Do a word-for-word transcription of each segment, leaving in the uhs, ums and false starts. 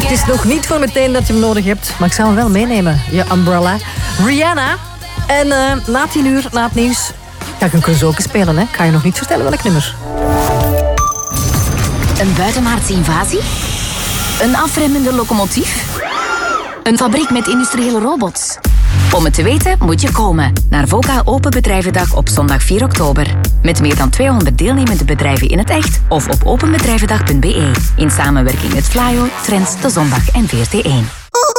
Het is nog niet voor meteen dat je hem nodig hebt, maar ik zou hem wel meenemen, je umbrella. Rihanna. En uh, na tien uur, na het nieuws, ga ik een karaoke spelen. Hè? Ik ga je nog niet vertellen welk nummer. Een buitenaardse invasie? Een afremmende locomotief? Een fabriek met industriële robots? Om het te weten moet je komen naar VOCA Open Bedrijvendag op zondag vier oktober. Met meer dan tweehonderd deelnemende bedrijven in het echt of op openbedrijvendag punt b e. In samenwerking met Flyo, Trends, De Zondag en V R T één.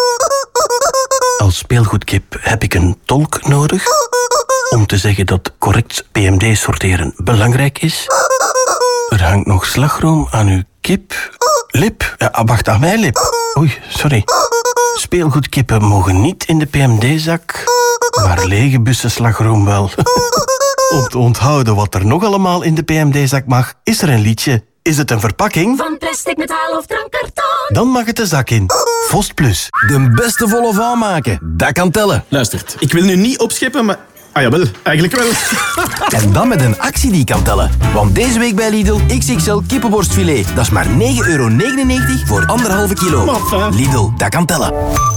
Als speelgoedkip heb ik een tolk nodig om te zeggen dat correct P M D sorteren belangrijk is. Er hangt nog slagroom aan uw kip. Lip? Ja, wacht, aan mijn lip. Oei, sorry. Speelgoedkippen mogen niet in de P M D-zak, maar lege bussen slagroom wel. Om te onthouden wat er nog allemaal in de P M D-zak mag, is er een liedje. Is het een verpakking? Van plastic, metaal of drankkarton? Dan mag het de zak in. Vost Plus. De beste volle van maken. Dat kan tellen. Luistert, ik wil nu niet opscheppen, maar... Ah jawel, eigenlijk wel. En dan met een actie die kan tellen. Want deze week bij Lidl X X L kippenborstfilet. Dat is maar negen euro negenennegentig voor anderhalve kilo. Maffa. Lidl, dat kan tellen.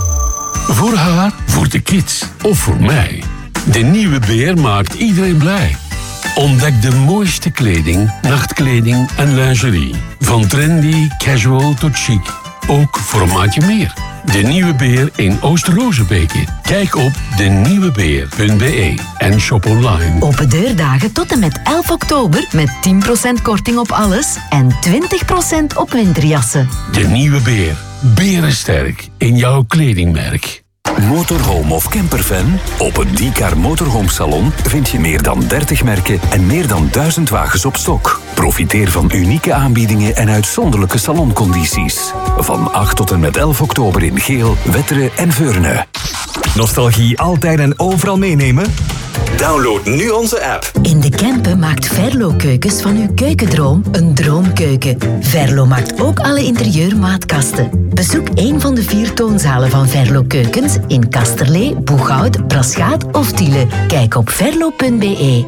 Voor haar, voor de kids of voor mij. De nieuwe Beer maakt iedereen blij. Ontdek de mooiste kleding, nachtkleding en lingerie. Van trendy, casual tot chic. Ook voor een maatje meer. De Nieuwe Beer in Oost-Rozenbeke. Kijk op de nieuwe beer punt b e en shop online. Open deurdagen tot en met elf oktober met tien procent korting op alles en twintig procent op winterjassen. De Nieuwe Beer. Berensterk in jouw kledingmerk. Motorhome of camperfan? Op het Diecar Motorhome Salon vind je meer dan dertig merken en meer dan duizend wagens op stok. Profiteer van unieke aanbiedingen en uitzonderlijke saloncondities. Van acht tot en met elf oktober in Geel, Wetteren en Veurne. Nostalgie altijd en overal meenemen? Download nu onze app. In de Kempen maakt Verlo Keukens van uw keukendroom een droomkeuken. Verlo maakt ook alle interieurmaatkasten. Bezoek een van de vier toonzalen van Verlo Keukens in Kasterlee, Boeghout, Braschaat of Tiele. Kijk op verlo punt b e.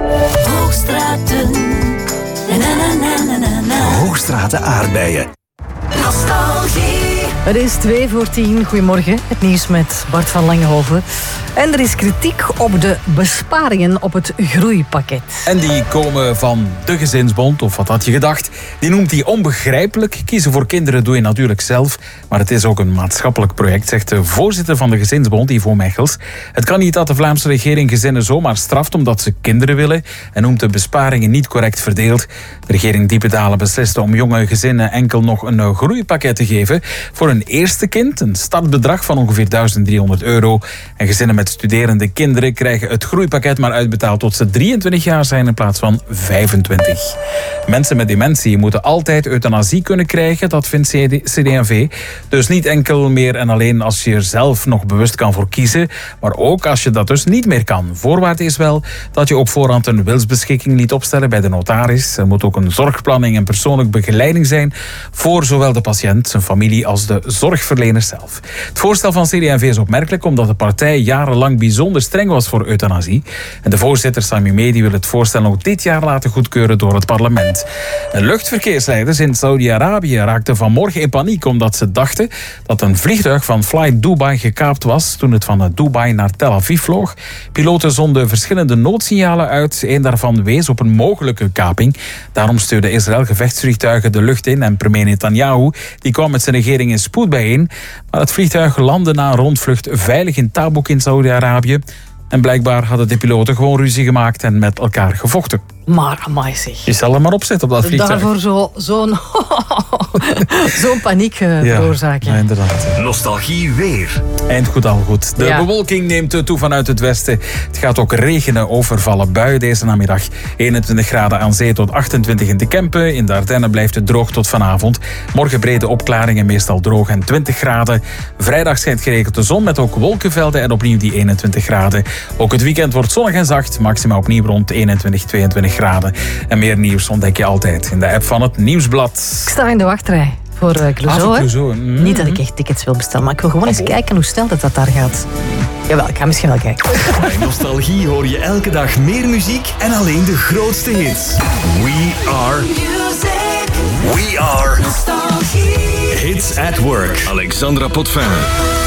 Hoogstraten. Na, na, na, na, na, na. Hoogstraten aardbeien. Nostalgie. Het is twee voor tien. Goedemorgen. Het nieuws met Bart van Langehoven. En er is kritiek op de besparingen op het groeipakket. En die komen van de Gezinsbond, of wat had je gedacht? Die noemt die onbegrijpelijk. Kiezen voor kinderen doe je natuurlijk zelf. Maar het is ook een maatschappelijk project, zegt de voorzitter van de Gezinsbond, Ivo Mechels. Het kan niet dat de Vlaamse regering gezinnen zomaar straft omdat ze kinderen willen en noemt de besparingen niet correct verdeeld. De regering Diependalen besliste om jonge gezinnen enkel nog een groeipakket te geven voor een eerste kind, een startbedrag van ongeveer duizend driehonderd euro. En gezinnen met studerende kinderen krijgen het groeipakket maar uitbetaald tot ze drieëntwintig jaar zijn in plaats van vijfentwintig. Mensen met dementie moeten altijd euthanasie kunnen krijgen, dat vindt C D en V. Dus niet enkel meer en alleen als je er zelf nog bewust kan voor kiezen, maar ook als je dat dus niet meer kan. Voorwaarde is wel dat je op voorhand een wilsbeschikking liet opstellen bij de notaris. Er moet ook een zorgplanning en persoonlijke begeleiding zijn voor zowel de patiënt, zijn familie als de zorgverlener zelf. Het voorstel van C D en V is opmerkelijk omdat de partij jarenlang bijzonder streng was voor euthanasie. En de voorzitter Sami Medi wil het voorstel nog dit jaar laten goedkeuren door het parlement. En luchtverkeersleiders in Saudi-Arabië raakten vanmorgen in paniek omdat ze dachten dat een vliegtuig van Flight Dubai gekaapt was toen het van Dubai naar Tel Aviv vloog. Piloten zonden verschillende noodsignalen uit. Eén daarvan wees op een mogelijke kaping. Daarom stuurde Israël gevechtsvliegtuigen de lucht in en premier Netanyahu die kwam met zijn regering in spoed bijeen. Maar het vliegtuig landde na een rondvlucht veilig in Tabuk in Saudi-Arabië. En blijkbaar hadden de piloten gewoon ruzie gemaakt en met elkaar gevochten. Maar amai zeg. Je zal er maar opzetten op dat vliegtuig. Daarvoor zo, zo'n zo'n paniek uh, ja, veroorzaken. Ja, inderdaad. Nostalgie weer. Eind goed al goed. De ja. bewolking neemt toe vanuit het westen. Het gaat ook regenen, overvallen buien deze namiddag. eenentwintig graden aan zee tot achtentwintig in de Kempen. In de Ardennen blijft het droog tot vanavond. Morgen brede opklaringen, meestal droog en twintig graden. Vrijdag schijnt geregeld de zon met ook wolkenvelden en opnieuw die eenentwintig graden. Ook het weekend wordt zonnig en zacht. Maxima opnieuw rond eenentwintig, tweeëntwintig graden. En meer nieuws ontdek je altijd in de app van het Nieuwsblad. Ik sta in de wachtrij voor uh, Clouseau. Ah, Clouseau. Mm-hmm. Niet dat ik echt tickets wil bestellen, maar ik wil gewoon eens kijken hoe snel dat, dat daar gaat. Jawel, ik ga misschien wel kijken. Bij Nostalgie hoor je elke dag meer muziek en alleen de grootste hits. We are... Music. We are... Nostalgie. Hits Kids at Work. Alexandra Potvin.